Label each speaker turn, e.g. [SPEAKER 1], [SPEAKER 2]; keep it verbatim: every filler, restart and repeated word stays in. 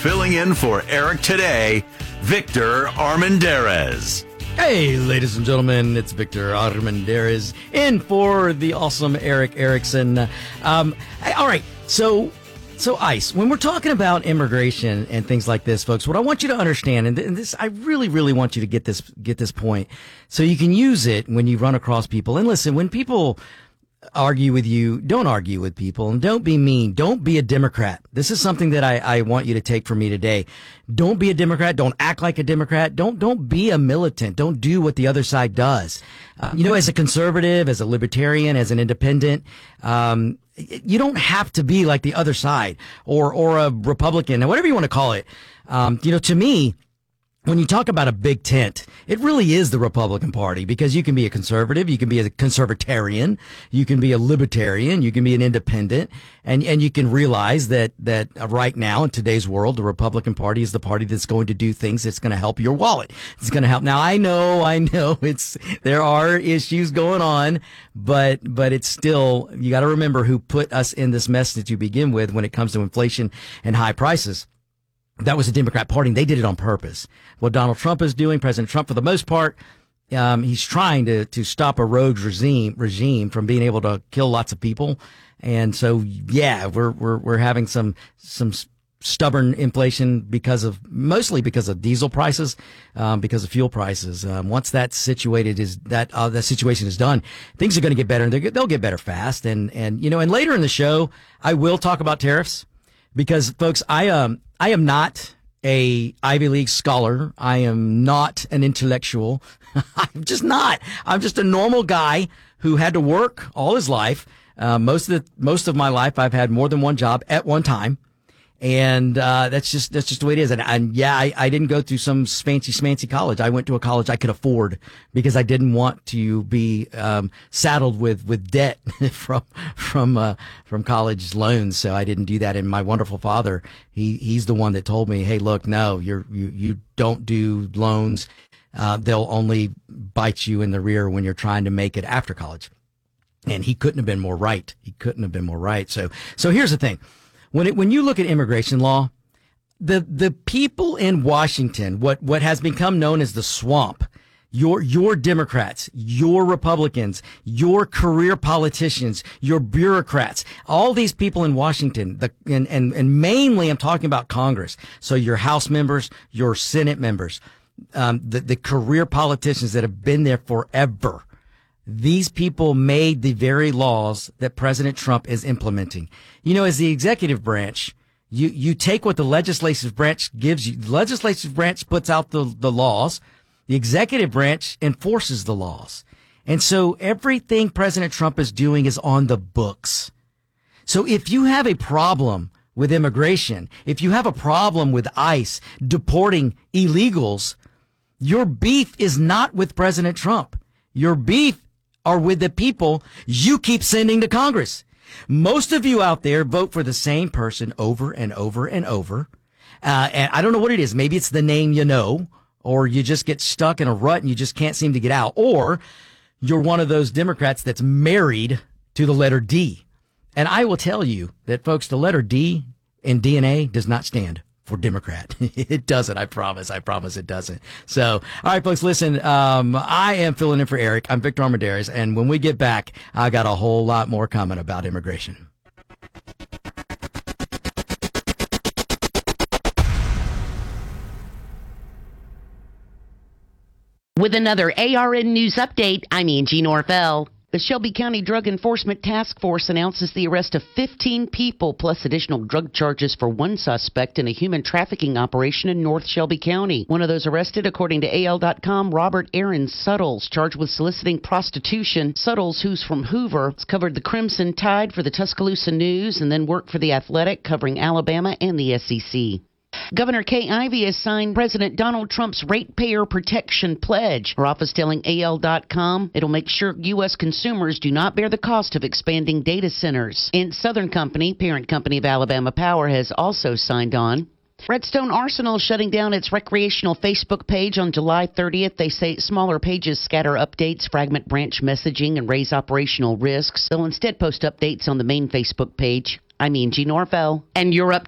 [SPEAKER 1] filling in for Eric today, Victor Armendariz.
[SPEAKER 2] Hey, ladies and gentlemen, it's Victor Armendariz in for the awesome Eric Erickson. Um, all right, so so ICE, when we're talking about immigration and things like this, folks, what I want you to understand, and this, I really, really want you to get this get this point, so you can use it when you run across people. And listen, when people argue with you, don't argue with people, and don't be mean. Don't be a Democrat. This is something that I, I want you to take from me today. Don't be a Democrat. Don't act like a Democrat. Don't don't be a militant. Don't do what the other side does. Uh, you know, as a conservative, as a libertarian, as an independent, um, you don't have to be like the other side or or a Republican or whatever you want to call it. Um, you know, to me, when you talk about a big tent, it really is the Republican Party, because you can be a conservative, you can be a conservatarian, you can be a libertarian, you can be an independent, and, and you can realize that, that right now in today's world, the Republican Party is the party that's going to do things that's going to help your wallet. It's going to help. Now, I know, I know it's, there are issues going on, but, but it's still, you got to remember who put us in this mess that you begin with when it comes to inflation and high prices. That was the Democrat Party, and they did it on purpose. What Donald Trump is doing, President Trump, for the most part, um, he's trying to, to stop a rogue regime regime from being able to kill lots of people. And so, yeah, we're we're we're having some some stubborn inflation because of mostly because of diesel prices, um, because of fuel prices. Um, once that's situated is that uh, that situation is done, things are going to get better, and they'll get better fast. And and you know, and later in the show, I will talk about tariffs. Because, folks, I um I am not a Ivy League scholar. I am not an intellectual. I'm just not. I'm just a normal guy who had to work all his life. Uh, most of the most of my life, I've had more than one job at one time, and uh, that's just that's just the way it is. And, and yeah, I, I didn't go through some fancy schmancy college. I went to a college I could afford because I didn't want to be um, saddled with with debt from from uh, from college loans. So I didn't do that. And my wonderful father, he he's the one that told me, hey, look, no, you're you you don't do loans. Uh, they'll only bite you in the rear when you're trying to make it after college. And he couldn't have been more right. He couldn't have been more right. So so here's the thing. When it, when you look at immigration law, the the people in Washington, what what has become known as the swamp, your your Democrats, your Republicans, your career politicians, your bureaucrats, all these people in Washington, the and and, and mainly I'm talking about Congress. So your House members, your Senate members, um, the the career politicians that have been there forever. These people made the very laws that President Trump is implementing. You know, as the executive branch, you, you take what the legislative branch gives you. The legislative branch puts out the, the laws. The executive branch enforces the laws. And so everything President Trump is doing is on the books. So if you have a problem with immigration, if you have a problem with ICE deporting illegals, your beef is not with President Trump. Your beef are with the people you keep sending to Congress. Most of you out there vote for the same person over and over and over. Uh, and I don't know what it is. Maybe it's the name you know, or you just get stuck in a rut and you just can't seem to get out. Or you're one of those Democrats that's married to the letter D. And I will tell you that, folks, the letter D in D N A does not stand for Democrat. It doesn't. I promise. I promise it doesn't. So, all right, folks, listen, um, I am filling in for Eric. I'm Victor Armendariz. And when we get back, I got a whole lot more coming about immigration.
[SPEAKER 3] With another A R N News update, I'm Angie Norvell. The Shelby County Drug Enforcement Task Force announces the arrest of fifteen people plus additional drug charges for one suspect in a human trafficking operation in North Shelby County. One of those arrested, according to A L dot com, Robert Aaron Suttles, charged with soliciting prostitution. Suttles, who's from Hoover, has covered the Crimson Tide for the Tuscaloosa News and then worked for The Athletic, covering Alabama and the S E C. Governor Kay Ivey has signed President Donald Trump's Ratepayer Protection Pledge. Her office telling A L dot com it'll make sure U S consumers do not bear the cost of expanding data centers. And Southern Company, parent company of Alabama Power, has also signed on. Redstone Arsenal shutting down its recreational Facebook page on July thirtieth. They say smaller pages scatter updates, fragment branch messaging, and raise operational risks. They'll instead post updates on the main Facebook page. I'm Angie Norvell, and you're up